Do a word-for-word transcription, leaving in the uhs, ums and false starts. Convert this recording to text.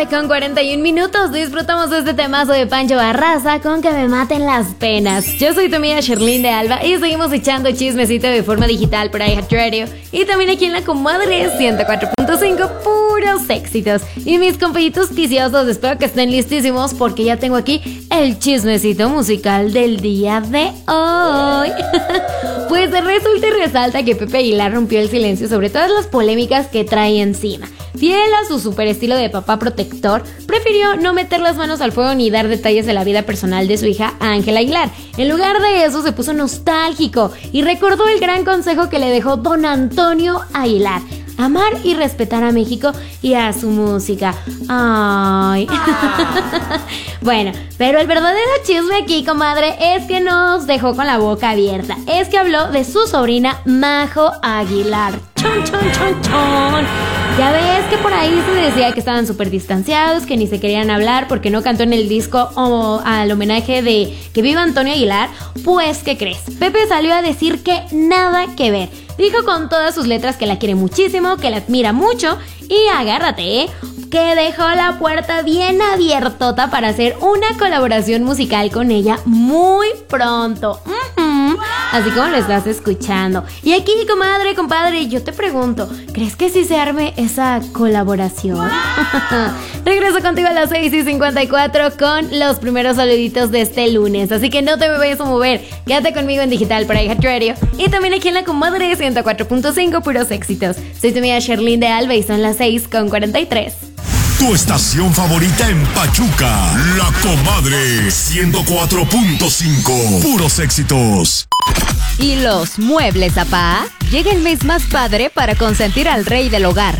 Con cuarenta y un minutos disfrutamos de este temazo de Pancho Barraza con Que me maten las penas. Yo soy tu amiga Sherlyn de Alba y seguimos echando chismecito de forma digital por iHeartRadio y también aquí en La Comadre ciento cuatro punto cinco, puros éxitos. Y mis compañitos viciosos, espero que estén listísimos porque ya tengo aquí el chismecito musical del día de hoy. Pues resulta y resalta que Pepe Aguilar rompió el silencio sobre todas las polémicas que trae encima. Fiel a su super estilo de papá protector, prefirió no meter las manos al fuego ni dar detalles de la vida personal de su hija Ángela Aguilar. En lugar de eso se puso nostálgico y recordó el gran consejo que le dejó don Antonio Aguilar: amar y respetar a México y a su música. Ay. Bueno, pero el verdadero chisme aquí, comadre, es que nos dejó con la boca abierta. Es que habló de su sobrina Majo Aguilar. Chon, chon, chon, chon. Ya ves que por ahí se decía que estaban súper distanciados, que ni se querían hablar porque no cantó en el disco o al homenaje de Que viva Antonio Aguilar. Pues, ¿qué crees? Pepe salió a decir que nada que ver. Dijo con todas sus letras que la quiere muchísimo, que la admira mucho y agárrate, ¿eh? que dejó la puerta bien abiertota para hacer una colaboración musical con ella muy pronto. Uh-huh. Así como lo estás escuchando. Y aquí, comadre, compadre, yo te pregunto, ¿crees que sí se arme esa colaboración? Regreso contigo a las seis y cincuenta y cuatro con los primeros saluditos de este lunes. Así que no te me vayas a mover. Quédate conmigo en digital por iHeartRadio. Y también aquí en La Comadre ciento cuatro punto cinco, puros éxitos. Soy tu amiga Sherlyn de Alba y son las seis con cuarenta y tres. Tu estación favorita en Pachuca, La Comadre ciento cuatro punto cinco. Puros éxitos. ¿Y los muebles, apá? Llega el mes más padre para consentir al rey del hogar.